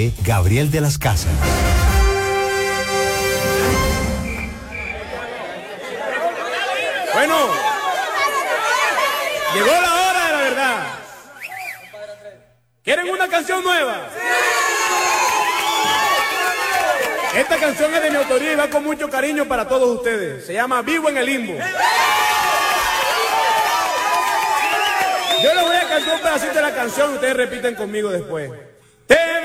Dirige Gabriel de las Casas. Bueno, llegó la hora de la verdad. ¿Quieren una canción nueva? Esta canción es de mi autoría y va con mucho cariño para todos ustedes. Se llama Vivo en el Limbo. Yo les voy a cantar un pedacito de la canción y ustedes repiten conmigo después.